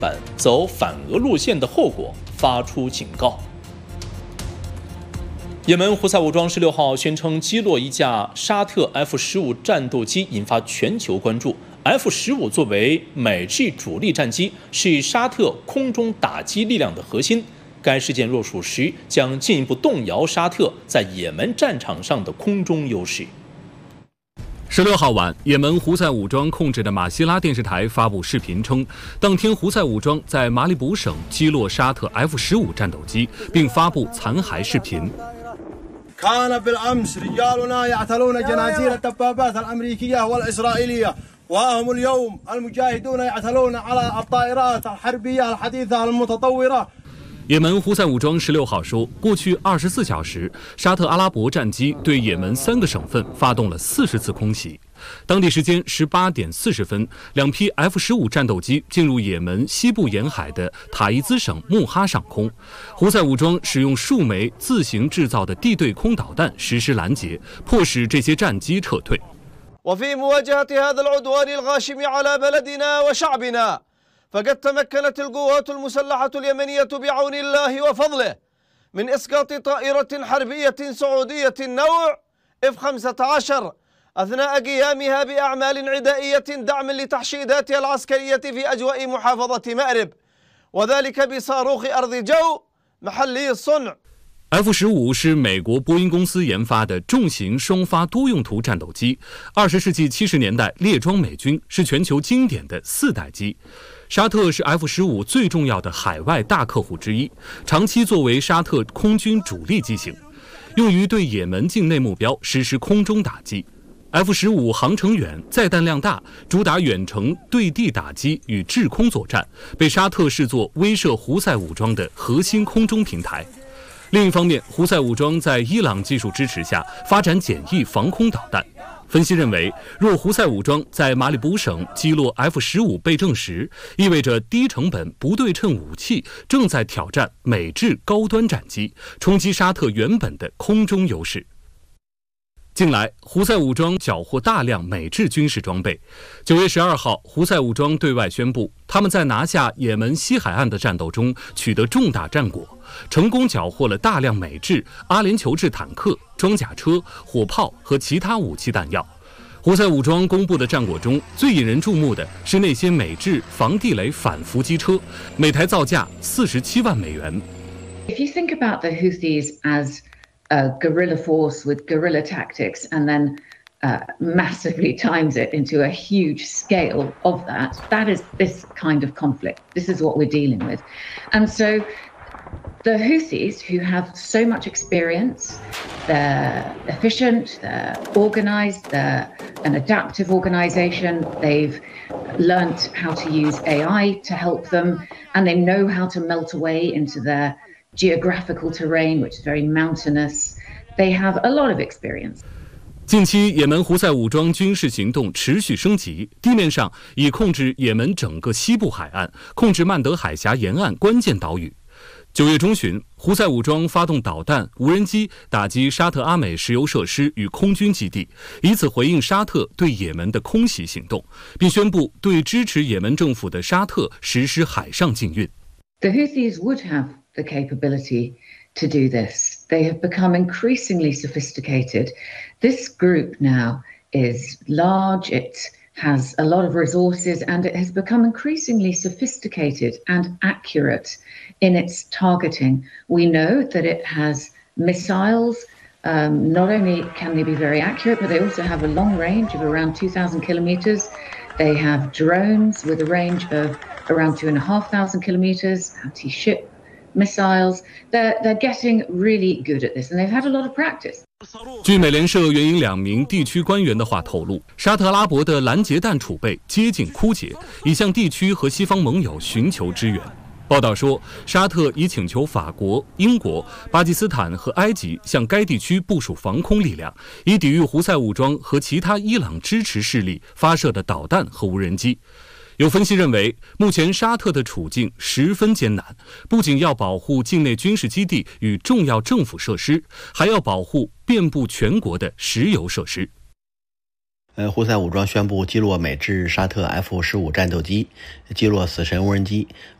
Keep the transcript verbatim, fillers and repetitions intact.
版走反俄路线的后果发出警告。也门胡塞武装十六号宣称击落一架沙特 F 十五 战斗机，引发全球关注。F 十五 作为美制主力战机，是沙特空中打击力量的核心。该事件若属实，将进一步动摇沙特在也门战场上的空中优势。 十六号晚，也门胡塞武装控制的马希拉电视台发布视频称，当天胡塞武装在马里卜省击落沙特 F 十五 战斗机，并发布残骸视频。 كان بالأمس رجالنا يعتلون جنازير الدبابات الأمريكية والإسرائيلية وها هم اليوم المجاهدون يعتلون على الطائرات الحربية الحديثة المتطورة。 也门胡塞武装十六号说，过去二十四小时，沙特阿拉伯战机对也门三个省份发动了四十次空袭。当地时间十八点四十分，两批 F 十五 战斗机进入也门西部沿海的塔伊兹省穆哈上空。胡塞武装使用数枚自行制造的地对空导弹实施拦截，迫使这些战机撤退。 وفي مواجهة هذا العدوان الغاشم على بلدنا وشعبنا فقد تمكنت القوات المسلحة اليمنية بعون الله وفضله من إسقاط طائرة حربية سعودية النوع إف خمسة عشر أثناء قيامها بأعمال عدائية دعم لتحشيداتها العسكرية في أجواء محافظة مأرب وذلك بصاروخ أرض جو محلي الصنع。 F 十五 是美国波音公司研发的重型双发多用途战斗机，二十世纪七十年代列装美军，是全球经典的四代机。沙特是 F 十五 最重要的海外大客户之一，长期作为沙特空军主力机型，用于对也门境内目标实施空中打击。F 十五 航程远，载弹量大，主打远程对地打击与制空作战，被沙特视作威慑胡塞武装的核心空中平台。另一方面，胡塞武装在伊朗技术支持下发展简易防空导弹。分析认为，若胡塞武装在马里卜省击落 F 十五 被证实，意味着低成本不对称武器正在挑战美制高端战机，冲击沙特原本的空中优势。近来，胡塞武装缴获大量美制军事装备。九月十二号，胡塞武装对外宣布，他们在拿下也门西海岸的战斗中取得重大战果，成功缴获了大量美制阿联酋制坦克、装甲车、火炮和其他武器弹药。胡塞武装公布的战果中，最引人注目的是那些美制防地雷反伏击车，每台造价四十七万美元。 If you think about the Houthis as a guerrilla force with guerrilla tactics and then uh, massively times it into a huge scale of that, that is this kind of conflict. This is what we're dealing with. And so the Houthis, who have so much experience, they're efficient, they're organized, they're an adaptive organization, they've learnt how to use A I to help them, and they know how to melt away into their geographical terrain, which is very mountainous. They have a lot of experience. 近期，也门胡塞武装军事行动持续升级，地面上已控制也门整个西部海岸，控制曼德海峡沿岸关键岛屿。九月中旬，胡塞武装发动导弹、无人机打击沙特阿美石油设施与空军基地，以此回应沙特对也门的空袭行动，并宣布对支持也门政府的沙特实施海上禁运。 The Houthis would have the capability to do this. They have become increasingly sophisticated. This group now is large, it has a lot of resources, and it has become increasingly sophisticated and accurate in its targeting. We know that it has missiles. Um, not only can they be very accurate, but they also have a long range of around two thousand kilometers. They have drones with a range of around two and a half thousand kilometers, anti-ship missiles. They're, they're getting really good at this, and they've had a lot of practice. 据美联社援引两名地区官员的话透露，沙特阿拉伯的拦截弹储备接近枯竭，已向地区和西方盟友寻求支援。报道说，沙特已请求法国、英国、巴基斯坦和埃及向该地区部署防空力量，以抵御胡塞武装和其他伊朗支持势力发射的导弹和无人机。有分析认为，目前沙特的处境十分艰难，不仅要保护境内军事基地与重要政府设施，还要保护遍布全国的石油设施。 呃，胡塞武装宣布击落美制沙特 F 十五战斗机，击落死神无人机。